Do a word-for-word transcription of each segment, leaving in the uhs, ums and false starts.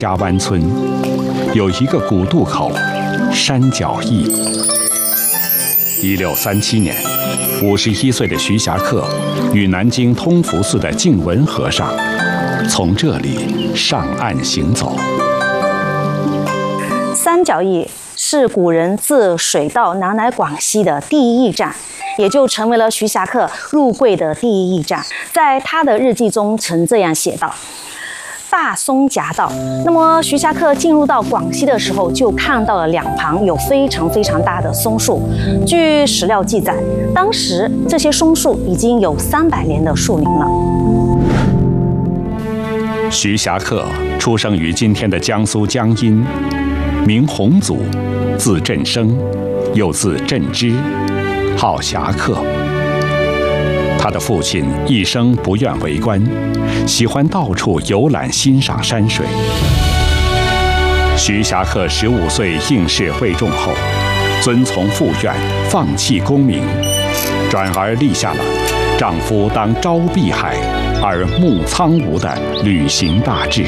家湾村有一个古渡口山脚驿。一六三七年，五十一岁的徐霞客与南京通福寺的净文和尚从这里上岸行走。 三角驿是古人自水道南来广西的第一驿站，也就成为了徐霞客入桂的第一驿站。在他的日记中曾这样写道：大松夹道。那么徐霞客进入到广西的时候，就看到了两旁有非常非常大的松树。据史料记载，当时这些松树已经有三百年的树龄了。 徐霞客出生于今天的江苏江阴，名洪祖，字振生，又字振之，号侠客。他的父亲一生不愿为官，喜欢到处游览欣赏山水。徐霞客十五岁应试会中后，遵从父愿，放弃功名，转而立下了丈夫当朝碧海而暮苍梧的旅行大志。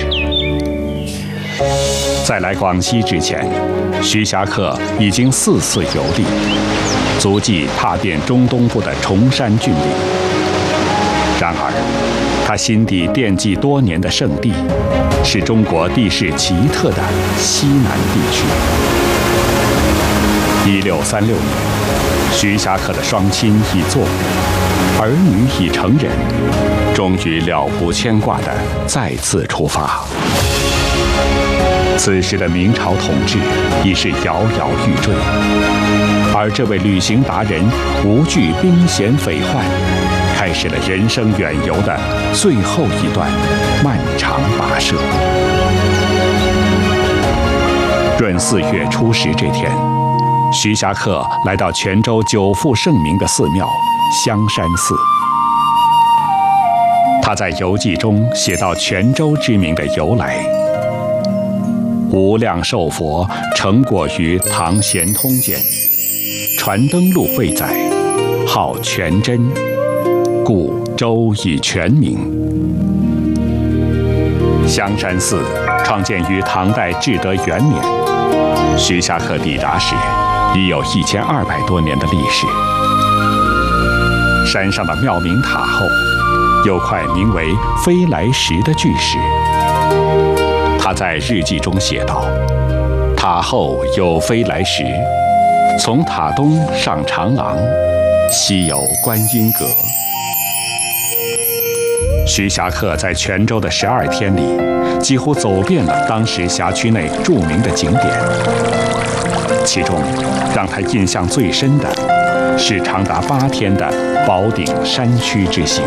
在来广西之前，徐霞客已经四次游历，足迹踏遍中东部的崇山峻岭。然而，他心底惦记多年的圣地，是中国地势奇特的西南地区。一六三六年，徐霞客的双亲已作，儿女已成人，终于了无牵挂地再次出发。此时的明朝统治已是摇摇欲坠，而这位旅行达人无惧兵险匪患，开始了人生远游的最后一段漫长跋涉。闰四月初十这天，徐霞客来到泉州久负盛名的寺庙香山寺。他在游记中写到泉州之名的由来：无量寿佛成果于唐咸通间，传灯录未载，号泉真，故州以泉名。香山寺创建于唐代至德元年，徐霞客抵达时已有一千二百多年的历史。山上的庙名塔后有块名为飞来石的巨石。他在日记中写道：塔后有飞来石，从塔东上长廊，西有观音阁。徐霞客在泉州的十二天里，几乎走遍了当时辖区内著名的景点。其中，让他印象最深的是长达八天的宝顶山区之行。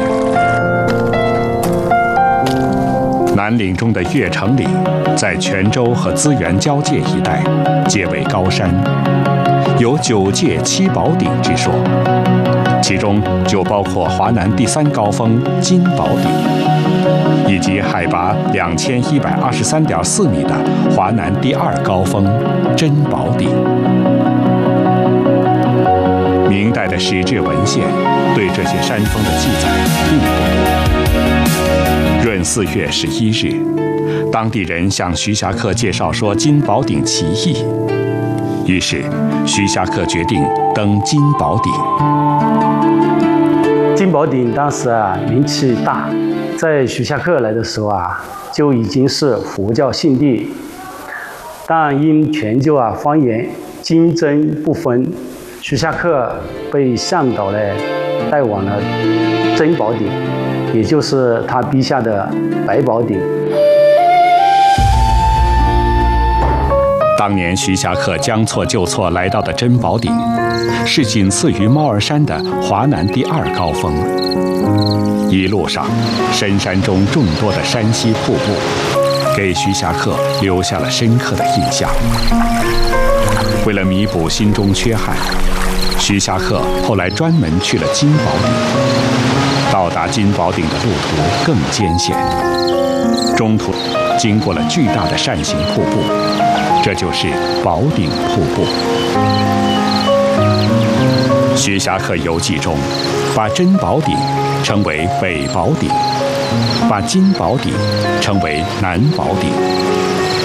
南岭中的越城里，在泉州和资源交界一带，皆为高山，有九界七宝顶之说，其中就包括华南第三高峰金宝顶，以及海拔两千一百二十三点四米的华南第二高峰珍宝顶。明代的史志文献对这些山峰的记载并不多。闰四月十一日，当地人向徐霞客介绍说金宝顶奇异，于是徐霞客决定登金宝顶。 金宝顶当时啊名气大，在徐霞客来的时候啊就已经是佛教信地，但因泉州啊方言金真不分，徐霞客被向导呢带往了珍宝顶，也就是他笔下的白宝顶。 当年徐霞客将错就错来到的珍宝顶，是仅次于猫儿山的华南第二高峰。一路上，深山中众多的山溪瀑布，给徐霞客留下了深刻的印象。为了弥补心中缺憾，徐霞客后来专门去了金宝顶。到达金宝顶的路途更艰险，中途经过了巨大的扇形瀑布，这就是宝顶瀑布。徐霞客游记中，把珍宝顶称为北宝顶，把金宝顶称为南宝顶。